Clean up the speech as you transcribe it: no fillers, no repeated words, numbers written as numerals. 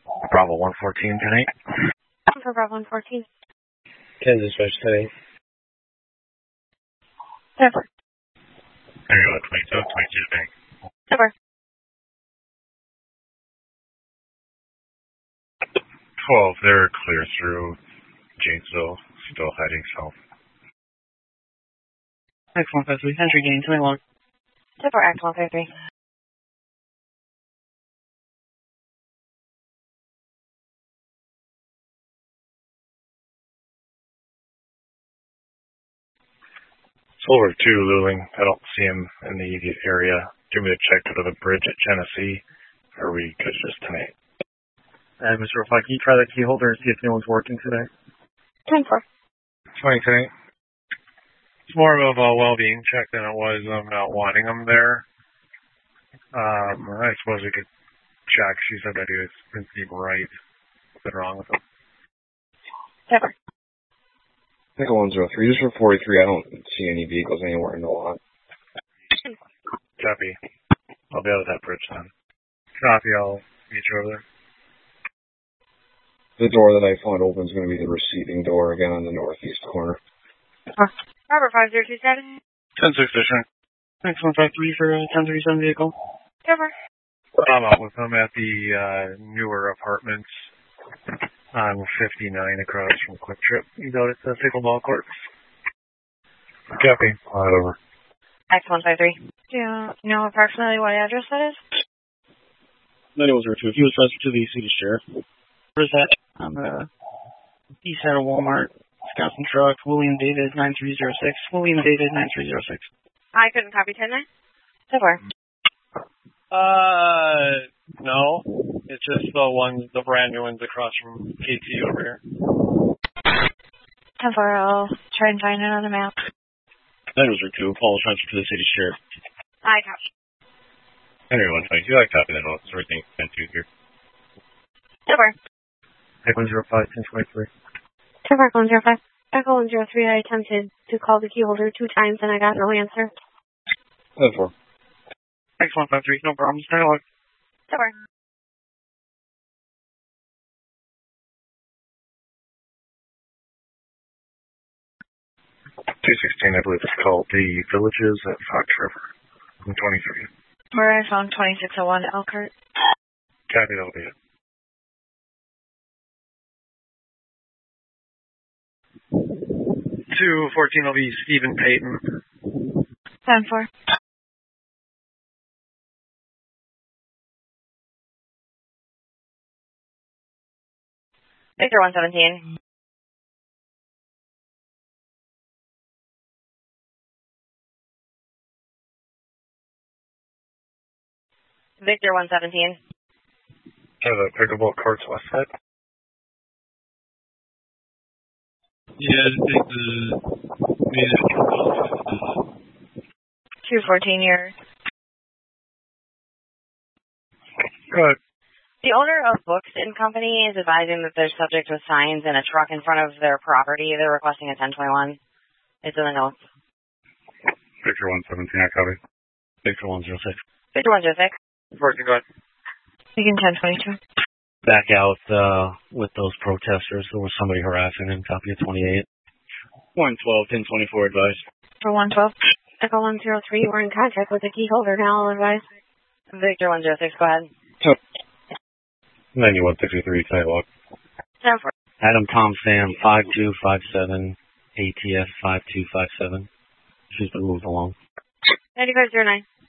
Bravo 114, 10-8. For Bravo 114. Kansas Fish 10-8. Over. There you go, 22, 22 bank. Over. 12, they're clear through Janesville, still heading south. X153, entry gain 21. For X153. Silver 2, Luling. I don't see him in the area. Do me to check to the bridge at Genesee. Are we good just tonight? And Mr. Refine, can you try that key holder and see if anyone's working today? 10-4. 20-10. It's more of a well-being check than it was not wanting him there. I suppose we could check. She said that he was in seem right. What's wrong with him? Over. Echo 103, just for 43, I don't see any vehicles anywhere in the lot. Copy. I'll be out of that bridge then. Copy, I'll meet you over there. The door that I found open is going to be the receiving door again on the northeast corner. Robert 5027. 10-6 Fisher. X153 for 1037 vehicle. Over. I'm out with him at the newer apartments on 59 across from Quick Trip. You go to the pickleball courts. Copy. All right, over. X153. Do you know approximately what address that is? 9102. If he was transferred to the city sheriff. Where is that? On the east side of Walmart. Wisconsin truck. William David 9306. William David 9306. I couldn't copy 10 there. Over. No. It's just the brand new ones across from KT over here. 10-4. I'll try and find it on the map. 9102. Paul was transferred to the city sheriff. I copy. Henry 122. I copy that. It's everything 10-2 here. Over. Echo 105, 1023. Over. Echo 105. Echo 103. I attempted to call the key holder 2 times and I got no answer. 10-4. X153, no problems. Dialogue. Over. .216, I believe it's called the Villages at Fox River. I'm 23. Where I found 2601 Elkhart. Copy, that'll be it. 214 will be Stephen Payton. 10-4. Victor 117. Victor 117. The pickleball courts west side. Yeah, I think the 214 years. Good. The owner of Books and Company is advising that they're subject to signs and a truck in front of their property. They're requesting a 1021. It's in the notes. Victor 117, I copy. Victor 106. Victor 106. Working good. Begin 1022. Back out with those protesters. There was somebody harassing them. Copy of 28. 112, 1024 advice. For 112. Echo 103. We're in contact with the key holder now. I'll advise. Victor 106. Go ahead. 9163, sidewalk. 10-4. Adam Tom Sam 5257 ATF 5257. She's been moved along. 9509.